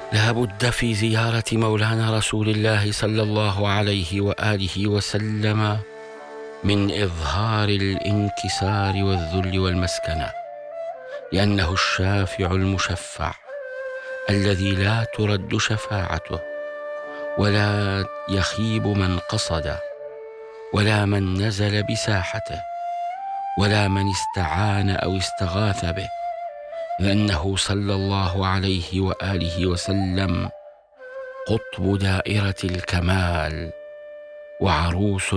لا بد في زيارة مولانا رسول الله صلى الله عليه وآله وسلم من إظهار الانكسار والذل والمسكنة، لأنه الشافع المشفع الذي لا ترد شفاعته، ولا يخيب من قصده، ولا من نزل بساحته، ولا من استعان أو استغاث به، لأنه صلى الله عليه وآله وسلم قطب دائرة الكمال وعروس